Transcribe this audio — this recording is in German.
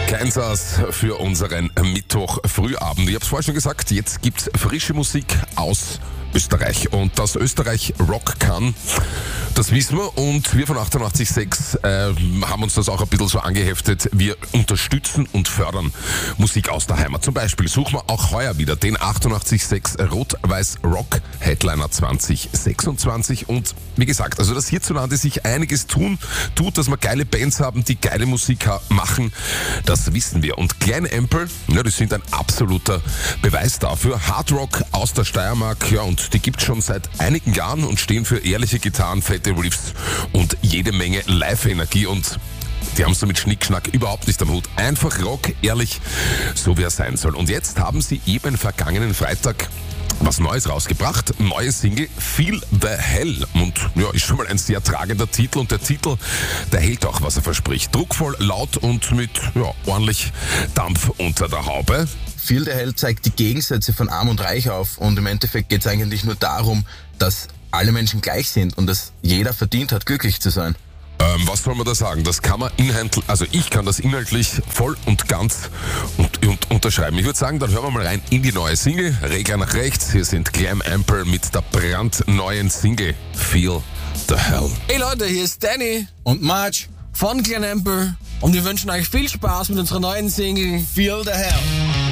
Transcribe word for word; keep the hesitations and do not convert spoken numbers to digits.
Kansas für unseren Mittwoch-Frühabend. Ich habe es vorher schon gesagt, jetzt gibt's frische Musik aus Österreich. Und dass Österreich Rock kann, das wissen wir. Und wir von achtundachtzig Komma sechs äh, haben uns das auch ein bisschen so angeheftet. Wir unterstützen und fördern Musik aus der Heimat. Zum Beispiel suchen wir auch heuer wieder den achtundachtzig Komma sechs Rot-Weiß Rock Headliner zwanzig sechsundzwanzig. Und wie gesagt, also dass hierzulande sich einiges tun, tut, dass wir geile Bands haben, die geile Musik machen, das wissen wir. Und Klein Empel, ja, die sind ein absoluter Beweis dafür. Hard Rock aus der Steiermark, ja, und die gibt's schon seit einigen Jahren und stehen für ehrliche Gitarren, fette Riffs und jede Menge Live-Energie. Und die haben es so mit Schnickschnack überhaupt nicht am Hut. Einfach Rock, ehrlich, so wie er sein soll. Und jetzt haben sie eben vergangenen Freitag was Neues rausgebracht. Neue Single, Feel the Hell. Und ja, ist schon mal ein sehr tragender Titel. Und der Titel, der hält auch, was er verspricht. Druckvoll, laut und mit ja, ordentlich Dampf unter der Haube. Feel the Hell zeigt die Gegensätze von Arm und Reich auf. Und im Endeffekt geht es eigentlich nur darum, dass alle Menschen gleich sind und dass jeder verdient hat, glücklich zu sein. Ähm, was soll man da sagen? Das kann man inhaltlich, also ich kann das inhaltlich voll und ganz und, und unterschreiben. Ich würde sagen, dann hören wir mal rein in die neue Single. Regler nach rechts. Hier sind Glam Amper mit der brandneuen Single Feel the Hell. Hey Leute, hier ist Danny Und Marge von Glam Amper und wir wünschen euch viel Spaß mit unserer neuen Single Feel the Hell.